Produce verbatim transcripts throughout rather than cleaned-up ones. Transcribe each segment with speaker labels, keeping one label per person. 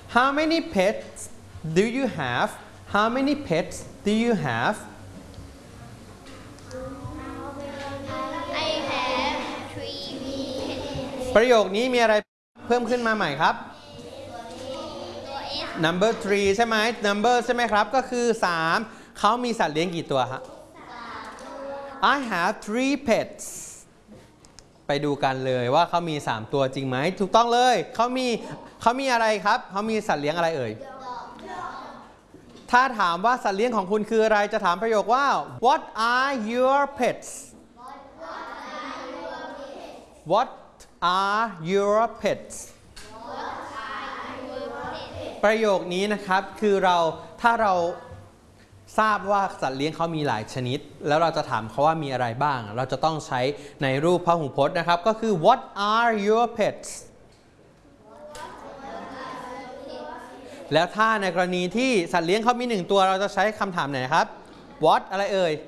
Speaker 1: How many pets do you have How many pets do you have
Speaker 2: I have three pets
Speaker 1: ประโยคนี้มีอะไรเพิ่มขึ้นมาใหม่ครับ
Speaker 2: ตัว S
Speaker 1: number three ใช่ไหม number ใช่ไหมครับก็คือสามเขามีสัตว์เลี้ยงกี่ตัวฮะ I have three pets ไปดูกันเลยว่าเขามีสามตัวจริงไหมถูกต้องเลยเขามีเขามีอะไรครับเขามีสัตว์เลี้ยงอะไรเอ่ยถ้าถามว่าสัตว์เลี้ยงของคุณคืออะไรจะถามประโยคว่า What are your pets What are your pets ประโยคนี้นะครับคือเราถ้าเราทราบว่าสัตว์เลี้ยงเขามีหลายชนิดแล้วเราจะถามเขาว่ามีอะไรบ้างเราจะต้องใช้ในรูปพหูพจน์นะครับก็คือ What are your pets แล้วถ้าในกรณีที่สัตว์เลี้ยงเขามีหนึ่งตัวเราจะใช้คำถามไหนครับ What อะไรเอ่ย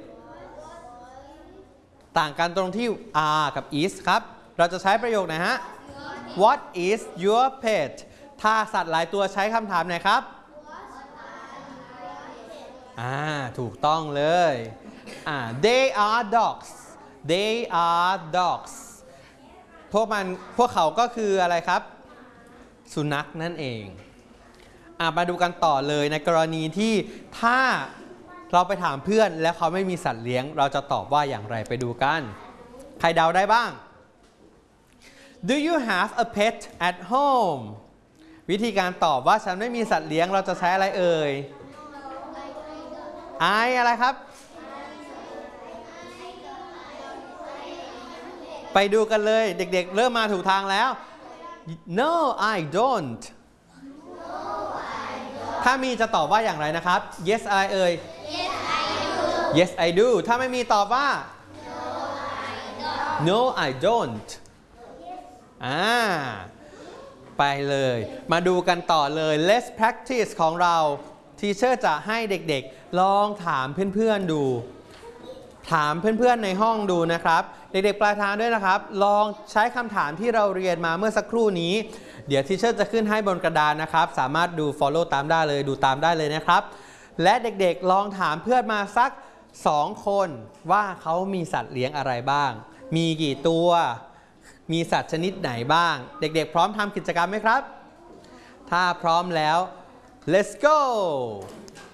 Speaker 1: ต่างกันตรงที่ are กับ is ครับเราจะใช้ประโยคไหนฮะ What is your pet ถ้าสัตว์หลายตัวใช้คำถามไหนครับอ่าถูกต้องเลยอ่า they are dogs they are dogs พวกมันพวกเขาก็คืออะไรครับสุนัขนั่นเองอ่ามาดูกันต่อเลยในกรณีที่ถ้าเราไปถามเพื่อนแล้วเขาไม่มีสัตว์เลี้ยงเราจะตอบว่าอย่างไรไปดูกันใครเดาได้บ้าง Do you have a pet at home วิธีการตอบว่าฉันไม่มีสัตว์เลี้ยงเราจะใช้อะไรเอ่ยไออะไรครับไปดูกันเลยเด็กๆเริ่มมาถูกทางแล้ว No I don't ถ้ามีจะตอบว่าอย่างไรนะครับ Yes I เอ่ย
Speaker 2: Yes I do
Speaker 1: Yes I do ถ้าไม่มีตอบว่า No I don't อ่าไปเลยมาดูกันต่อเลย Let's practice ของเราทีเชอร์จะให้เด็กๆลองถามเพื่อนๆดูถามเพื่อนๆในห้องดูนะครับเด็กๆปลายทางด้วยนะครับลองใช้คำถามที่เราเรียนมาเมื่อสักครู่นี้เดี๋ยวทีเชอร์จะขึ้นให้บนกระดานนะครับสามารถดู follow ตามได้เลยดูตามได้เลยนะครับและเด็กๆลองถามเพื่อนมาสักสองคนว่าเขามีสัตว์เลี้ยงอะไรบ้างมีกี่ตัวมีสัตว์ชนิดไหนบ้างเด็กๆพร้อมทำกิจกรรมไหมครับถ้าพร้อมแล้ว let's go